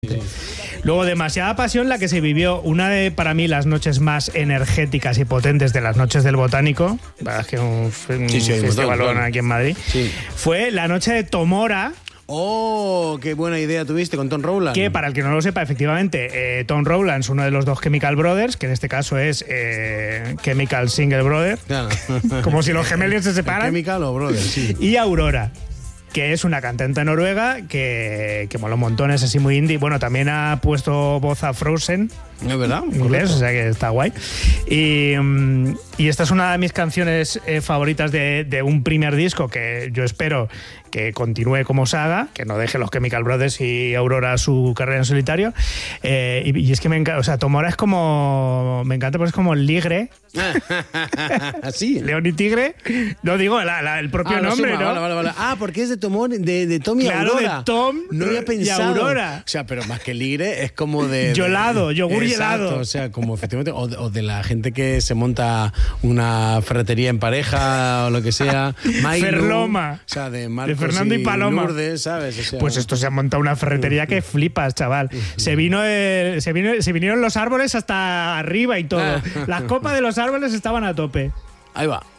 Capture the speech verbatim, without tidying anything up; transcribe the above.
Sí. Luego, demasiada pasión la que se vivió, una de, para mí, las noches más energéticas y potentes de las noches del Botánico, verdad es que un, un sí, sí, festivalón claro. aquí en Madrid, Sí. fue la noche de Tomora. ¡Oh, qué buena idea tuviste con Tom Rowland! Que, para el que no lo sepa, efectivamente, eh, Tom Rowland es uno de los dos Chemical Brothers, que en este caso es eh, Chemical Single Brother, Claro. como si los gemelos se separan. Chemical o Brother, sí. Y Aurora, que es una cantante noruega que, que mola un montón, es así muy indie. Bueno, también ha puesto voz a Frozen. ¿Es verdad? En inglés, o sea que está guay. Y, um, y esta es una de mis canciones eh, favoritas de, de un primer disco que yo espero que continúe como saga, que no deje los Chemical Brothers y Aurora su carrera en solitario. Eh, y, y es que me encanta, o sea, Tomora es como, me encanta porque es como el ligre. ¿Así? León y Tigre. No digo la, la, el propio ah, nombre, suma, ¿no? Vale, vale, vale. Ah, porque es de Tom, de, de Tom y Claro, Aurora. de Tom no había pensado. y Aurora. O sea, pero más que ligre es como de... Yolado, de, yogur y exacto, helado. O sea, como efectivamente... O de, o de la gente que se monta una ferretería en pareja o lo que sea. Mailu, Ferloma. O sea, de Marcos De Fernando y Paloma. Lourdes, ¿sabes? O sea, pues esto se ha montado una ferretería que flipas, chaval. Se vino, el, se vino se vinieron los árboles hasta arriba y todo. Las copas de los árboles estaban a tope. Ahí va.